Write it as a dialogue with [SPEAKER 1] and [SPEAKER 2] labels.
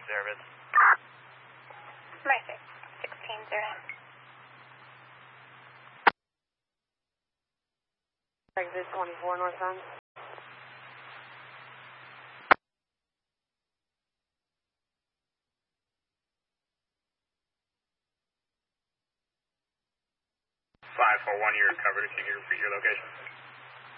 [SPEAKER 1] service.
[SPEAKER 2] Mercer, 16-0.
[SPEAKER 3] Exit 24 northbound.
[SPEAKER 1] 541, you're covered. Can you repeat your location?